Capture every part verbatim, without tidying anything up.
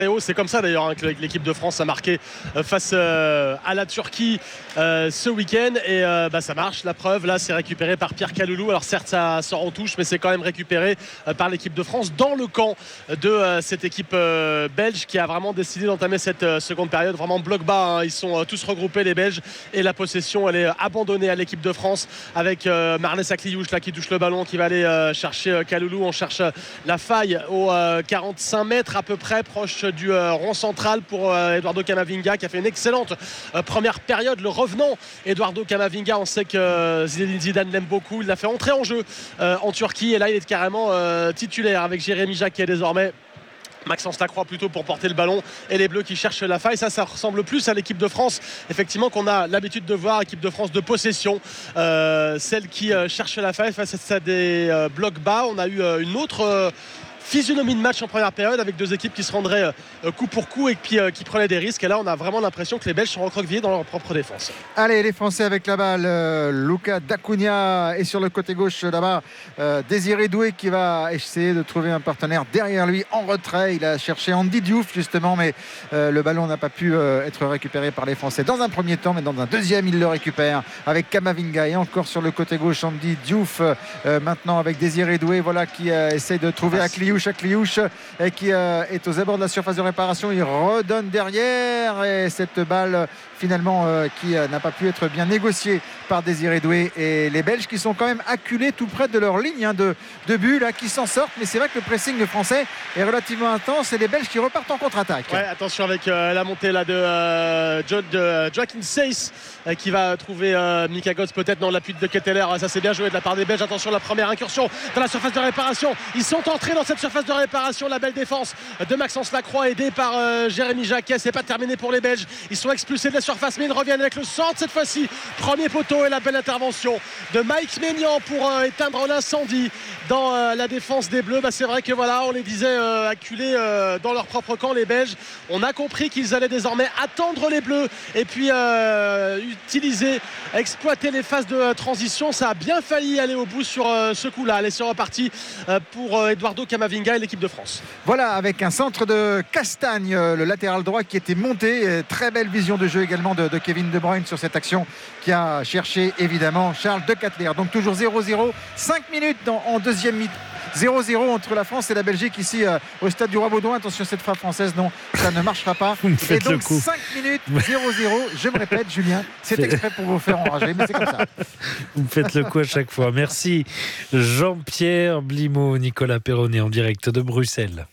C'est comme ça d'ailleurs hein, que l'équipe de France a marqué face euh, à la Turquie euh, ce week-end et euh, bah, ça marche. La preuve là c'est récupéré par Pierre Kaloulou. Alors certes ça sort en touche mais c'est quand même récupéré euh, par l'équipe de France dans le camp de euh, cette équipe euh, belge qui a vraiment décidé d'entamer cette euh, seconde période vraiment bloc bas hein. Ils sont euh, tous regroupés les Belges et la possession elle est abandonnée à l'équipe de France avec euh, Marnès Akliouche là qui touche le ballon, qui va aller euh, chercher euh, Kaloulou. On cherche euh, la faille aux euh, quarante-cinq mètres à peu près proche du euh, rond central pour euh, Eduardo Camavinga qui a fait une excellente euh, première période. Le revenant Eduardo Camavinga, on sait que euh, Zidane l'aime beaucoup, il l'a fait entrer en jeu euh, en Turquie et là il est carrément euh, titulaire avec Jérémy Jacquet désormais. Maxence Lacroix plutôt pour porter le ballon et les Bleus qui cherchent la faille. Ça, ça ressemble plus à l'équipe de France effectivement qu'on a l'habitude de voir, équipe de France de possession, euh, celle qui euh, cherche la faille face à des euh, blocs bas. On a eu euh, une autre euh, physionomie de match en première période avec deux équipes qui se rendraient euh, coup pour coup et puis euh, qui prenaient des risques. Et là on a vraiment l'impression que les Belges sont recroquevillés dans leur propre défense. Allez, les Français avec la balle, euh, Luca D'Acunha est sur le côté gauche là-bas, euh, Désiré Doué qui va essayer de trouver un partenaire derrière lui en retrait. Il a cherché Andy Diouf justement mais euh, le ballon n'a pas pu euh, être récupéré par les Français dans un premier temps, mais dans un deuxième il le récupère avec Camavinga et encore sur le côté gauche Andy Diouf, euh, maintenant avec Désiré Doué voilà, qui euh, essaye de trouver Akliouche Akliouche et qui euh, est aux abords de la surface de réparation. Il redonne derrière et cette balle finalement euh, qui euh, n'a pas pu être bien négociée par Désiré Doué et les Belges qui sont quand même acculés tout près de leur ligne hein, de, de but là, qui s'en sortent, mais c'est vrai que le pressing français est relativement intense et les Belges qui repartent en contre-attaque. Ouais, attention avec euh, la montée là de, euh, jo- de euh, Joachim Seyss euh, qui va trouver euh, Mika Götze peut-être dans l'appui de Ketteler. Ça c'est bien joué de la part des Belges. Attention, la première incursion dans la surface de réparation. Ils sont entrés dans cette surface de réparation. La belle défense de Maxence Lacroix aidé par euh, Jérémy Jacquet. C'est pas terminé pour les Belges. Ils sont expulsés de la surface mais ils reviennent avec le centre cette fois-ci. Premier poteau et la belle intervention de Mike Maignan pour euh, éteindre l'incendie dans euh, la défense des Bleus. Bah, c'est vrai que voilà, on les disait euh, acculés euh, dans leur propre camp les Belges. On a compris qu'ils allaient désormais attendre les Bleus et puis euh, utiliser, exploiter les phases de euh, transition. Ça a bien failli aller au bout sur euh, ce coup-là. Allez, c'est reparti euh, pour euh, Eduardo Camavinga et l'équipe de France. Voilà, avec un centre de Castagne, le latéral droit qui était monté. Très belle vision de jeu également de, de Kevin De Bruyne sur cette action qui a cherché évidemment Charles De Ketteler. Donc toujours zéro zéro, cinq minutes dans, en deuxième mi-temps. zéro zéro entre la France et la Belgique ici euh, au stade du Roi-Baudouin. Attention, cette frappe française, non, ça ne marchera pas. Et donc cinq minutes, zéro zéro. Je me répète, Julien, c'est exprès pour vous faire enrager, mais c'est comme ça. Vous me faites le coup à chaque fois. Merci Jean-Pierre Blimaud, Nicolas Perronnet en direct de Bruxelles.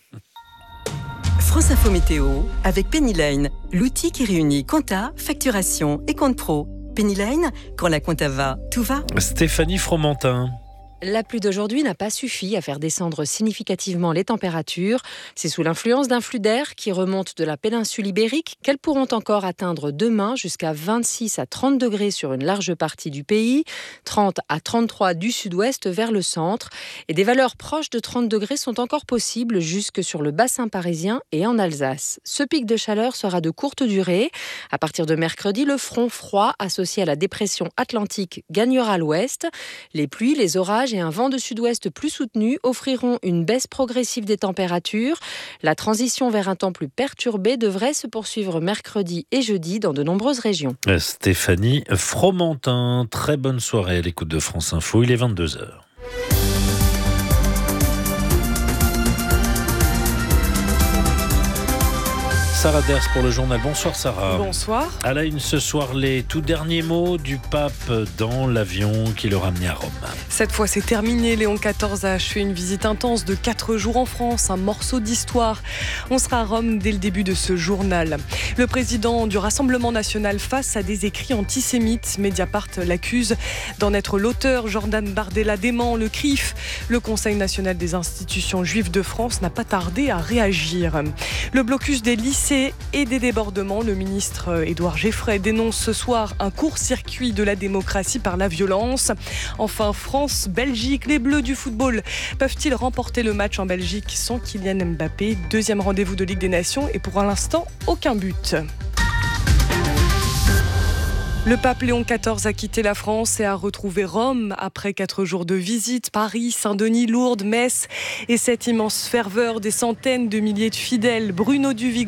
France Info Météo avec Pennyline, l'outil qui réunit compta, facturation et compte pro. Pennyline, quand la compta va, tout va. Stéphanie Fromentin. La pluie d'aujourd'hui n'a pas suffi à faire descendre significativement les températures. C'est sous l'influence d'un flux d'air qui remonte de la péninsule ibérique qu'elles pourront encore atteindre demain jusqu'à vingt-six à trente degrés sur une large partie du pays, trente à trente-trois du sud-ouest vers le centre. Et des valeurs proches de trente degrés sont encore possibles jusque sur le bassin parisien et en Alsace. Ce pic de chaleur sera de courte durée. À partir de mercredi, le front froid associé à la dépression atlantique gagnera l'ouest. Les pluies, les orages et un vent de sud-ouest plus soutenu offriront une baisse progressive des températures. La transition vers un temps plus perturbé devrait se poursuivre mercredi et jeudi dans de nombreuses régions. Stéphanie Fromentin, très bonne soirée à l'écoute de France Info, il est vingt-deux heures. Sarah Ders pour le journal. Bonsoir Sarah. Bonsoir. À la une ce soir, les tout derniers mots du pape dans l'avion qui le ramenait à Rome. Cette fois, c'est terminé. Léon quatorze a achevé une visite intense de quatre jours en France, un morceau d'histoire. On sera à Rome dès le début de ce journal. Le président du Rassemblement national face à des écrits antisémites. Mediapart l'accuse d'en être l'auteur. Jordan Bardella dément le C R I F. Le Conseil national des institutions juives de France n'a pas tardé à réagir. Le blocus des lycées et des débordements. Le ministre Édouard Geffray dénonce ce soir un court-circuit de la démocratie par la violence. Enfin, France-Belgique, les Bleus du football peuvent-ils remporter le match en Belgique sans Kylian Mbappé? Deuxième rendez-vous de Ligue des Nations et pour l'instant, aucun but. Le pape Léon quatorze a quitté la France et a retrouvé Rome après quatre jours de visite. Paris, Saint-Denis, Lourdes, Metz et cette immense ferveur des centaines de milliers de fidèles. Bruno Duvigo